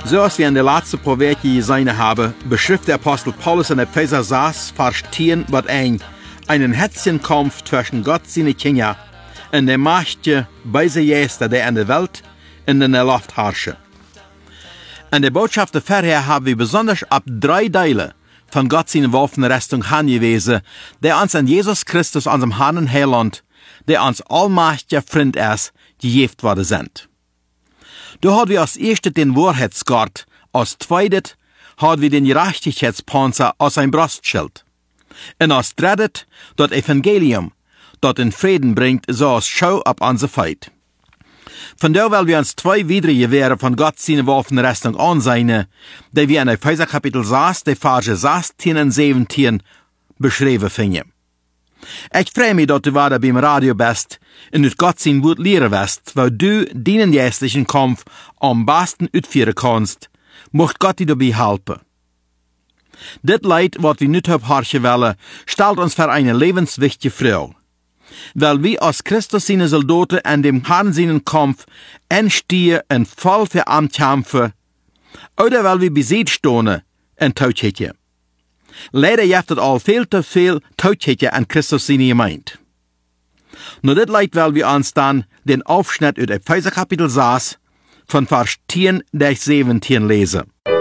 Zoals wir in de laatste paar weken gezien hebben, beschrift der Apostel Paulus in Epheser 6, Vers 10 bis 1 einen Hetzchenkampf zwischen Gott seine Kinder und der Mächte böse Geister, die in der Welt und in der Luft herrschen. In der Botschaft vorher haben wir besonders ab 3 Teile von Gott seine Waffenrüstung hingewiesen, der uns an Jesus Christus, unserem Herrn und Heiland, der uns allmächtiger Freund ist, gegeben worden sind. Da haben wir als erstes den Wahrheitsgurt, als zweites haben wir den Gerechtigkeitspanzer aus seinem Brustschild. Und als drittes das Evangelium, das den Frieden bringt, so als Schau ab unsere Feit. Von da wollen wir uns 2 weitere Gewehre von Gott seine Waffenrüstung ansehen, die wir in Epheser Kapitel 6, die Verse 16 und 17 beschrieben finden. Ich freue mich, dass du wieder beim Radio bist und du Gott sein Wort lehren wirst, weil du deinen geistlichen Kampf am besten ausführen kannst. Mocht Gott dir dabei helfen. Dit Leid, was wir nicht abhorchen wollen, stellt uns vor eine lebenswichtige Frau. Weil wir als Christus seine Soldaten an dem Herrn seinen Kampf entstehen und voll für Amt kämpfen, oder weil wir besiegt stehen und Todhetje. Leider gibt es all viel zu viel Todhetje an Christus seine Gemeinde. Nur dit Leid, weil wir uns dann den Aufschnitt aus Epheser Kapitel 6 von Vers 10 bis 17 lesen.